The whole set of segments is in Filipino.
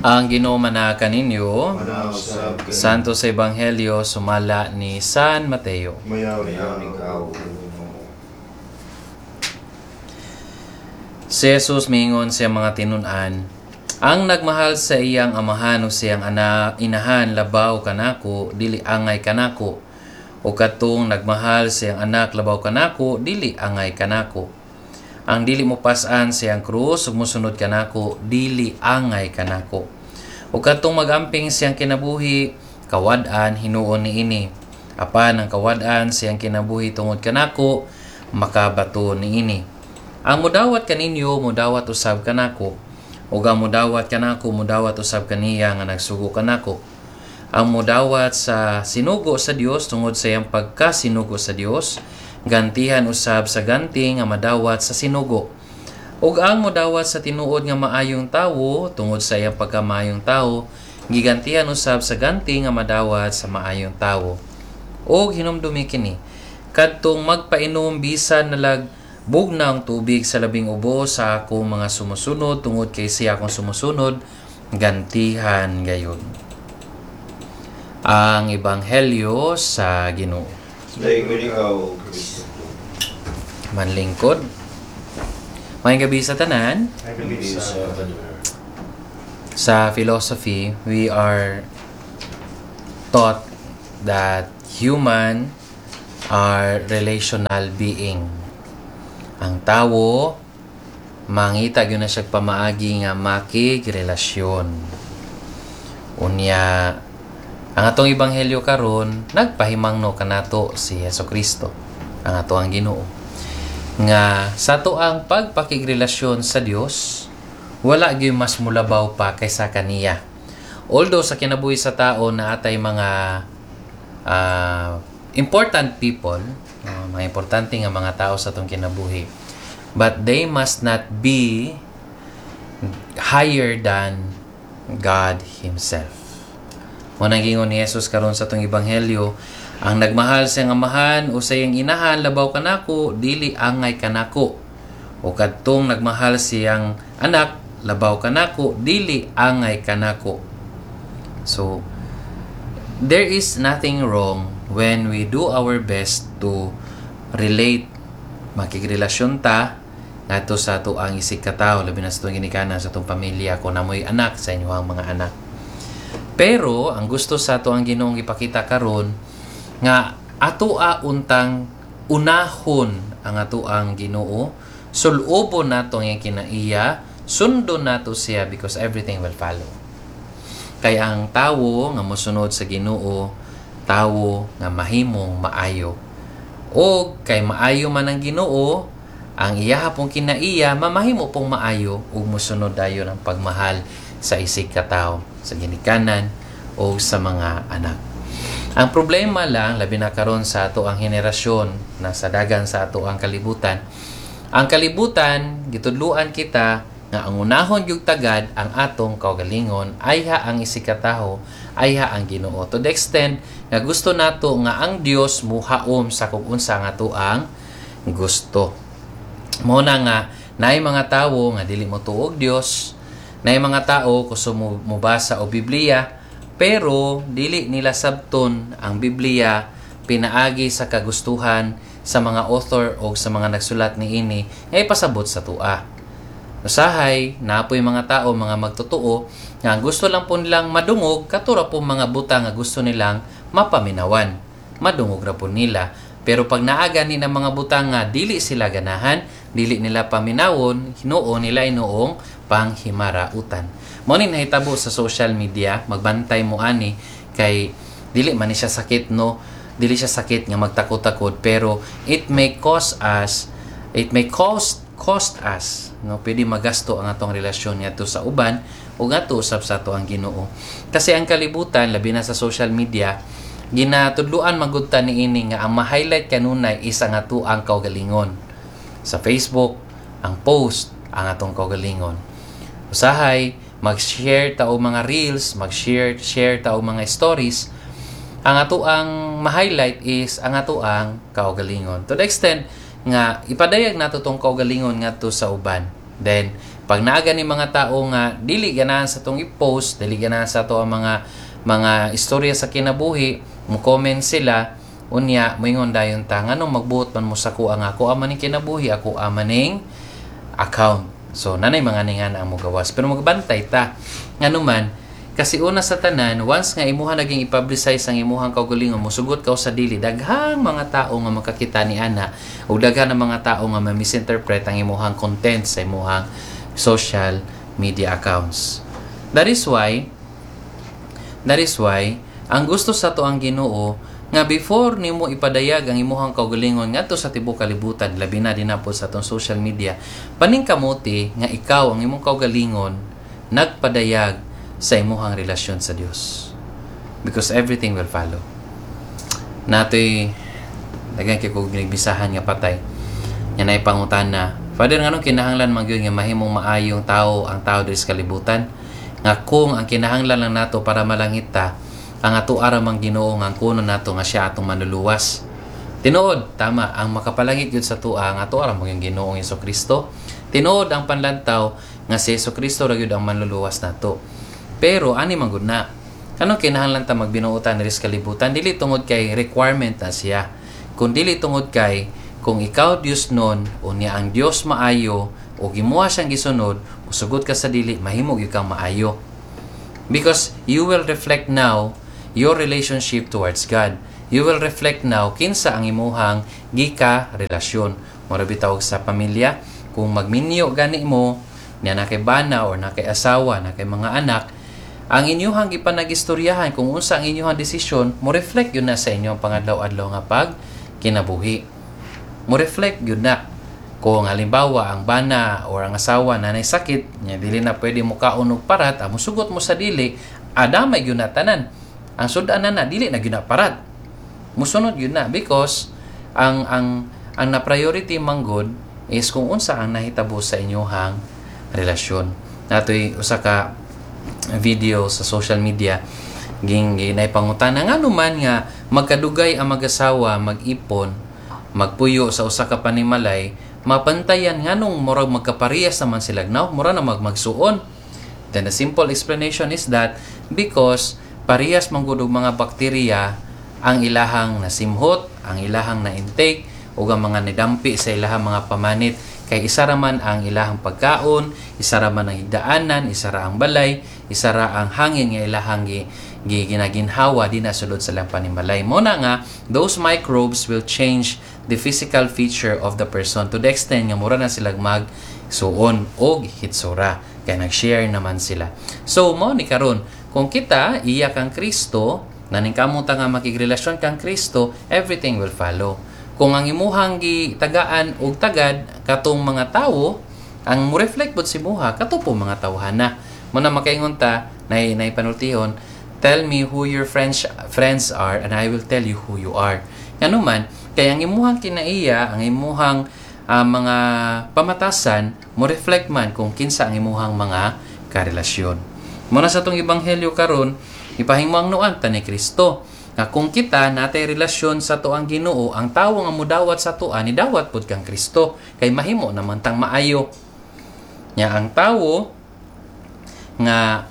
Ang Ginoo manakan ninyo, Manausab ka Santo sa Ebanghelyo sumala ni San Mateo. mayaw ikaw. Si Jesus mingon sa mga tinun-an, ang nagmahal sa iyang amahan o siyang inahan labaw kanako, dili angay kanako. O katong nagmahal sa iyang anak labaw kanako, dili angay kanako. Ang dili mo pasan sa iyang krus ug mosunod kanako, dili angay kanako. O katong magamping siyang kinabuhi, kawad-an hinuon niini. Apan ang kawad-an siyang kinabuhi tungod kanako, makabato niini. Ang mudawat kaninyo, mudawat usab kanako. Ug ang mudawat kanako, mudawat usab kaniya nga nagsugo kanako. Ang mudawat sa sinugo sa Dios tungod sa iyang pagkasinugo sa Dios, gantihan usab sa ganti nga madawat sa sinugo. Ug ang mudawat sa tinuod nga maayong tawo tungod sa iyang pagkamaayong tawo, gigantihan usab sa ganti nga madawat sa maayong tawo. Og hinumdumi kini, kadtong magpainom bisan nalag bugnang tubig sa labing ubo sa akong mga sumusunod tungod kay siya akong sumusunod, gantihan gayon. Ang Ebanghelyo sa Ginoo. Dayon ikaw, Kristo. Manlingkod. May gabi sa tanan. Sa philosophy, we are taught that human are relational being. Ang tawo, mangita yun na siya pamaagi nga makigrelasyon. Unya, ang atong Ebanghelyo karon nagpahimangno kanato si Jesucristo, ang ato ang Ginoo. Nga sa to ang pagpakigrelasyon sa Dios, wala gyud mas mulabaw pa kaysa kaniya. Although sa kinabuhi sa tao na atay mga important people, mga importante nga mga tao sa atong kinabuhi, but they must not be higher than God Himself. Munang gingon ni Jesus karon sa atong Ebanghelyo, ang nagmahal sa iyang amahan o sa iyang inahan labaw kanako, dili angay kanako. O kadtong nagmahal siyang anak labaw kanako, dili angay kanako. So there is nothing wrong when we do our best to relate, makigrelasyon ta ngadto sa ato ang isig ka tawo, labi na sa itong ginikanan sa itong pamilya, kung namoy anak sa inyo ang mga anak. Pero ang gusto sa ato ang Ginoong ipakita karon nga ato untang unahon ang ato ang Ginoo, sulubon nato ang kinaiya, sundon nato siya because everything will follow. Kaya ang tawo nga mosunod sa Ginoo, tawo nga mahimong maayo. O kay maayo man ang Ginoo, ang iya pong kinaiya, mamahimo pong maayo ug mosunod dayon ang pagmahal sa isig ka tawo, sa ginikanan o sa mga anak. Ang problema lang, labi na karon sa ato ang henerasyon na sa dagan sa ato ang kalibutan. Ang kalibutan, gitudluan kita nga ang unahon yung tagad ang atong kaugalingon, ayha ang isig ka tawo, ayha ang Ginoo. To the extent nga gusto nato nga ang Dios muhaom sa kung unsa nga ato ang gusto. Muna nga, naay mga tawo nga dili mo tuog Dios, naay mga tao gusto mo mubasa o Biblia, pero dili nila sabton ang Biblia pinaagi sa kagustuhan sa mga author o sa mga nagsulat niini nga ipasabot sa tua. Usahay, napoy mga tao, mga magtotoo, nga gusto lang po nilang madungog, katura po mga buta nga gusto nilang mapaminawan. Madungog ra po nila. Pero pag naaga ni ng mga buta nga dili sila ganahan, dili nila paminawon, hinuon nila inoong panghimarautan. Mo ni nahitabo sa social media, magbantay mo ani kay dili man ni siya sakit, no, dili siya sakit nga magtakot-takot, pero it may cost us, no, pwede magasto ang atong relasyon ngadto sa uban o ngadto usab sa ato ang Ginoo. Kasi ang kalibutan labi na sa social media, ginatudluan magudta niini nga ang ma-highlight kanunay is ang ato ang kaugalingon. Sa Facebook, ang post ang atong kaugalingon. Usahay, mag-share ta og mga reels, mag-share ta og mga stories. Ang ato ang ma-highlight is ang ato ang kaugalingon. To the extent nga ipadayag nato tong kaugalingon ngadto sa uban. Then Pag naaga ni mga tao nga dili ganahan sa tong i-post, dili ganahan sa to ang mga istorya sa kinabuhi, mo comment sila, unya moingon dayon ta nganong magbuot man mo sa kuha nga ako amaning kinabuhi, ako amaning account. So nanay mga ningan ang mogawas, pero magbantay ta nganuman. Kasi una sa tanan, once nga imuha naging i-publicize ang imuhang kaugalingon, musugot ka sa dili, daghang mga tao nga makakita ni ana, o daghang ng mga tao nga ma-misinterpret ang imuhang content sa imuhang social media accounts. That is why, ang gusto sa to ang Ginoo, nga before nimo ipadayag ang imuhang kaugalingon ngadto sa tibuok kalibutan, labi na din po sa tong social media, paningkamuti nga ikaw ang imong kaugalingon nagpadayag sa imuhang relasyon sa Dios, because everything will follow. Natoy dagan kay kog ginigbisahan nga patay yan ay pangutana, Father, nganong kinahanglan man gyud nga mahimong maayong tao ang tao diri sa kalibutan, nga kung ang kinahanglan lang nato para malangit ta, ang ato ara mang Ginoo nga kuno nato nga siya atong manluluwas. Tinuod, tama, ang makapalangit gyud sa tuwa nga ato ara mang Ginoong Hesukristo. Tinuod ang panlantaw nga si Hesukristo ra gyud ang manluluwas nato. Pero ani man gud na, kanong kinahanglan ta magbinuotan diri sa kalibutan, dili tungod kay requirement na siya, kun dili tungod kay kung ikaw Dios nun, unya ang Dios maayo o gimuha siyang gisunod, musugot ka sa dili, mahimo gyud kang maayo. Because you will reflect now your relationship towards God. You will reflect now kinsa ang imuhang gika relasyon. Mura bitawag sa pamilya, kung magminyo gani mo, niya na kay bana or na kay asawa, na kay mga anak, ang inyuhang ipanagistoryahan kung unsa ang inyuhang desisyon, mo reflect yun na sa inyong pangadlaw-adlaw nga pag kinabuhi. Mo reflect yun na. Kung halimbawa ang bana or ang asawa na nay sakit, nya dili na pwede mo kaon og parat, musugot mo sa dili, adamay yun na tanan. Ang sudan na dili na yun na parat. Musunod yun na because ang na priority manggod is kung unsa ang nahitabo sa inyuhang relasyon. Natoy usa ka video sa social media ginay pangutana nga naman nga magkadugay ang mag-asawa mag-ipon magpuyo sa usa ka panimalay, mapantayan nganong murag magkaparehas naman sila now, mura na magsuon. Then the simple explanation is that because parehas man gud og mga bakterya ang ilahang nasimhot, ang ilahang na-intake ug ang mga nidampi sa ilahang mga pamanit, kay isa ra man ang ilahang pagkaon, isa ra man ang higdaanan, isa ra ang balay, isa ra ang hangin nga ilahang ginaginhawa din na sulod sa lang panimalay. Muna nga, those microbes will change the physical feature of the person to the extent nga mura na silang magsuon og hitsura. Kaya nag-share naman sila. So, mo ni karon, kung kita iya kang Kristo, naningkamuta nga makigrelasyon kang Kristo, everything will follow. Kung ang imuhang gitagaan og tagad katong mga tawo, ang mo reflect bud si muha kato po mga tawhana. Mo na makaingon ta nay panultihon, tell me who your friends are and I will tell you who you are. Ngano man kay ang imuhang kinaiya, ang imuhang mga pamatasan mo reflect man kung kinsa ang imuhang mga karelasyon. Mo na sa tong ebanghelyo karon, ipahingmangnuan ta ni Kristo nga kung kita natay relasyon sa tuang Ginoo, ang tawo nga mudawat sa tua ni dawat pud kang Kristo kay mahimo naman tang maayo. Nya ang tawo nga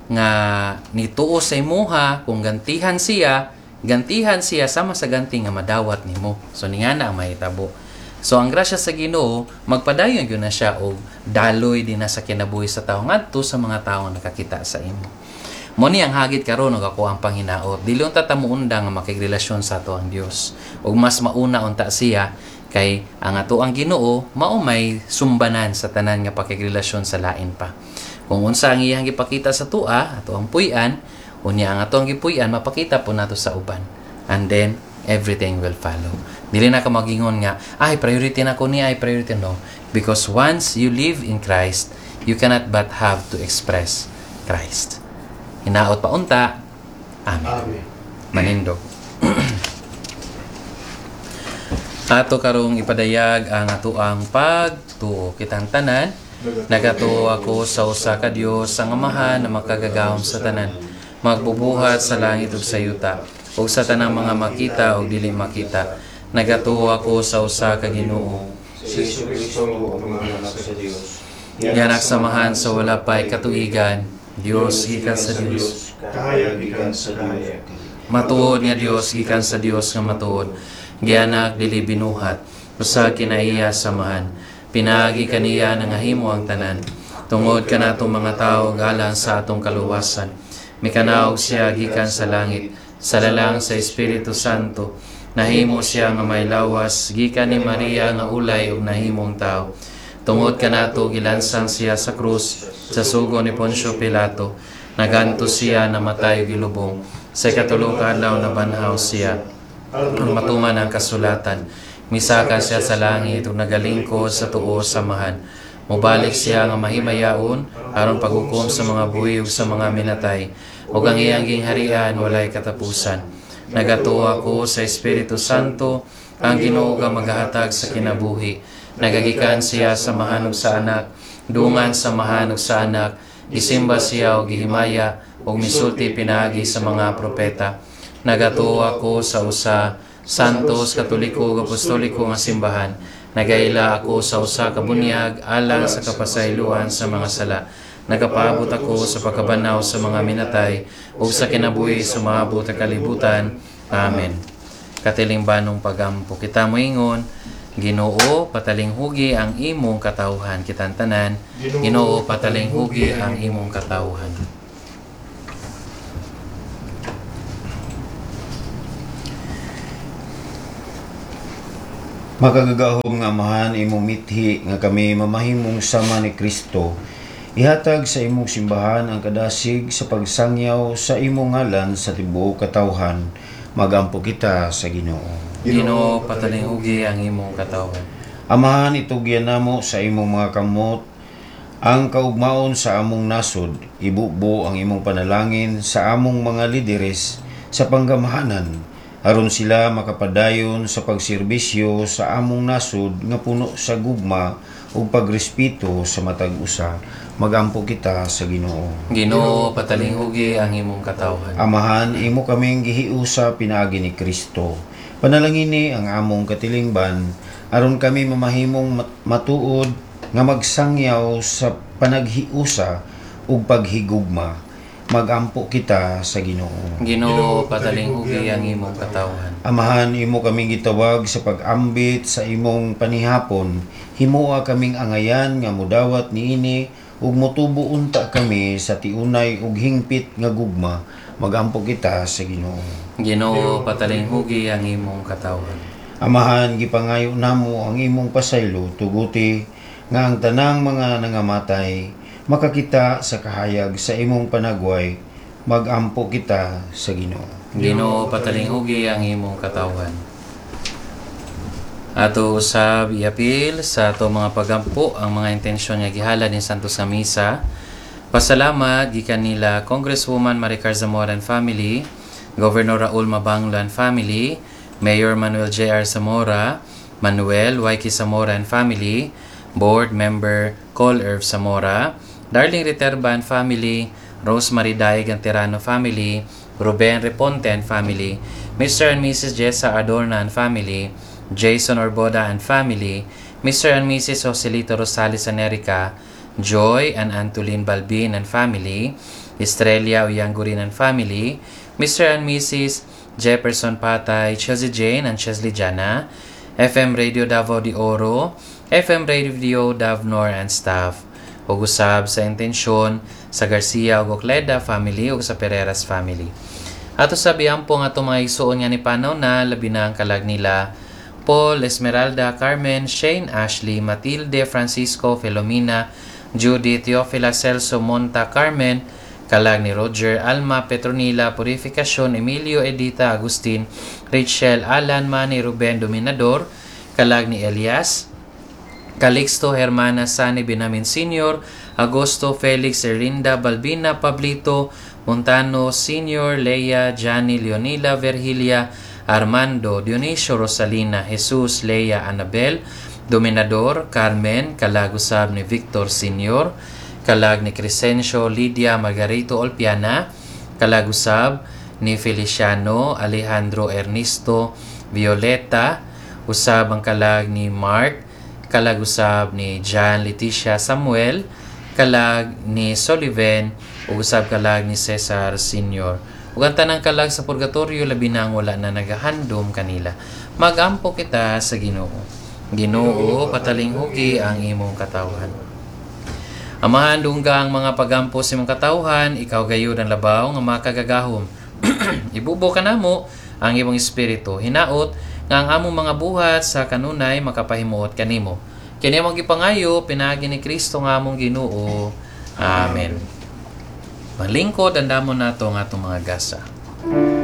nituo sa imuha, kung gantihan siya sama sa ganti nga madawat nimo. So ningana ang mahitabo. So ang grasya sa Ginoo, magpadayon gyud na siya og daloy din na sa kinabuhi sa tawo ngadto sa mga tawo nakakita sa imo. Mo ni ang hagit karon og ako ang panghinaot. Dili unta ta muunda nga makigrelasyon sa ato ang Dios. Ug mas mauna unta siya kay ang ato ang Ginoo mao may sumbanan sa tanan nga pakigrelasyon sa lain pa. Kung unsa ang iyang gipakita sa tua, ato ang puy-an, unya ang ato ang gipuy-an mapakita po nato sa uban. And then everything will follow. Dili na ka magingon nga, ay priority na ko ni, ay priority no. Because once you live in Christ, you cannot but have to express Christ. Hinaot pa unta. Amen. Amen. Manindog. Ato karong ipadayag ang ato ang pagtuo kitang tanan. Nagatuo ako sa usa ka Dios ang Amahan na makagagahom sa tanan, magbubuhat sa langit ug sa yuta, ug sa tanang mga makita ug dili makita. Nagatuo ako sa usa ka Ginoo, si Jesucristo ang mga anak sa Dios, Yanak samahan sa wala pa'y katuigan, Diyos gikan sa Diyos. Kahayag gikan sa Dios. Matuod nga Diyos gikan sa Diyos nga matuod. Gianak dili binuhat, usa kinaiya samahan. Pinaagi kaniya nga himo ang tanan. Tungod kanatong mga tao galang sa atong kaluwasan. Mikanaog siya gikan sa langit, sa lalang sa Espiritu Santo. Nahimo siya nga may lawas, gikan ni Maria nga ulay ug nahimong tao. Tungod kanato gilansang siya sa krus, sa sugo ni Poncio Pilato. Naganto siya na matay gilubong. Sa katulong adlaw na banhaw siya. Ang matuman ang kasulatan. Misaka siya sa langit ug nagalingkod sa tuo samahan. Mubalik siya nga mahimayaon aron paghukom sa mga buhi ug sa mga minatay. Ug ang iyang gingharian walay katapusan. Nagatuo ako sa Espiritu Santo, ang Ginoo nga maghahatag sa kinabuhi. Nagagikan siya sa mahanog sa anak, dungan sa mahanog sa anak, gisimba siya o gihimaya, o misulti pinaagi sa mga propeta. Nagatuo ako sa usa, santos, katoliko, apostoliko nga simbahan. Nagaila ako sa usa ka bunyag, alang sa kapasayloan sa mga sala. Nagapaabot ako sa pagkabanaw sa mga minatay, o sa kinabuhi sa mga buta kalibutan. Amen. Katiling banong pagampo kita moingon, Ginoo, patalinghugi ang imong katawhan. Kitantanan, Ginoo, patalinghugi ang imong katawhan. Makagagahom nga amahan imong mithi nga kami mamahimong sama ni Kristo. Ihatag sa imong simbahan ang kadasig sa pagsangyaw sa imong ngalan sa tibuok katawhan. Magampo kita sa Ginoo. Ginoo, patalinghugi ang imong katawhan. Amahan, itugyan namo sa imong mga kamot ang kaugmaon sa among nasod. Ibubo ang imong panalangin sa among mga lideres sa panggamahanan, aron sila makapadayon sa pagserbisyo sa among nasod nga puno sa gugma ug pagrespeto sa matag usa. Magampo kita sa Ginoo. Ginoo, patalinghugi ang imong katawhan. Amahan, imo kaming gihiusa pinaagi ni Kristo. Panalangini ang among katilingban aron kami mamahimong matuod nga magsangyaw sa panaghiusa ug paghigugma. Magampo kita sa Ginoo. Ginoo, patalinghugi ang imong katawhan. Amahan, imo kaming gitawag sa pag-ambit sa imong panihapon. Himoa kaming angayan nga mudawat niini ug motubo unta kami sa tiunay ug hingpit nga gugma. Magampo kita sa Ginoo. Ginoo, patalinghugi ang imong katawhan. Amahan, gipangayo namo ang imong pasaylo, tuguti nga ang tanang mga nangamatay makakita sa kahayag sa imong panagway. Magampo kita sa Ginoo. Ginoo, patalinghugi ang imong katawhan. Ato usab iapil sa ato mga pagampo ang mga intensyon nga gihala ni Santos nga Misa. Pasalamat gikan nila Congresswoman Maricar Zamora and family, Governor Raul Mabanglo and family, Mayor Manuel J.R. Zamora, Manuel Waiki Zamora and family, Board Member Col Irv Zamora, Darling Riterba and family, Rosemary Daig and Tirano family, Ruben Reponte and family, Mr. and Mrs. Jessa Adorna and family, Jason Orboda and family, Mr. and Mrs. Joselito Rosales and Erica, Joy and Antolin Balbin and family, Estrella Uyangurin and family, Mr. and Mrs. Jefferson Patay, Chelsea Jane and Chesley Jana, FM Radio Davao de Oro, FM Radio Davnor and staff, ug usab sa intensyon sa Garcia ug Ocleda family ug sa Pereras family. Ato sabihan po nga itong mga igsuon nga ni Panaw na labi na ang kalag nila Paul, Esmeralda, Carmen, Shane, Ashley, Matilde, Francisco, Filomena, Judy, Teofila, Celso, Monta, Carmen, kalag ni Roger, Alma, Petronila, Purificacion, Emilio, Edita, Agustin, Rachel, Alan, Manny, Ruben, Dominador, kalag ni Elias, Calixto, Hermana, Sani, Binamin Sr., Agosto, Felix, Erlinda, Balbina, Pablito, Montano, Sr., Leia, Johnny, Leonila, Virgilia, Armando, Dionisio, Rosalina, Jesus, Leia, Annabel, Dominador, Carmen, kalagusab ni Victor Sr., kalag ni Crescencio, Lydia, Margarito, Olpiana, kalagusab ni Feliciano, Alejandro, Ernesto, Violeta, usab ang kalag ni Mark, kalag usab ni John Leticia Samuel, kalag ni Sullivan, ug usab kalag ni Cesar Sr. Ug ang tanang kalag sa purgatorio labi na wala na nagahandom kanila. Magampo kita sa Ginoo. Ginoo, patalinghugi ang imong katawhan. Amahan dungga ang mga pagampo sa imong katawhan, ikaw gayud ang labaw nga makagagahom. Ibubo ka namo ang imong espiritu. Hinaot nga ang among mga buhat sa kanunay makapahimuot kanimo. Kini among gipangayo pinaagi ni Kristo nga among Ginoo. Amen. Malingkod andamon nato nga atong mga gasa.